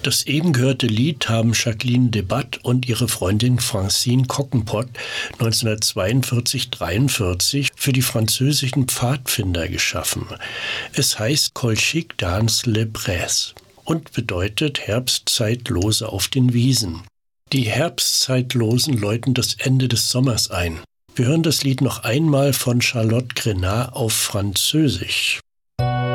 Das eben gehörte Lied haben Jacqueline Debat und ihre Freundin Francine Cockenpot 1942-43 für die französischen Pfadfinder geschaffen. Es heißt Colchique dans les Prés und bedeutet Herbstzeitlose auf den Wiesen. Die Herbstzeitlosen läuten das Ende des Sommers ein. Wir hören das Lied noch einmal von Charlotte Grenat auf Französisch.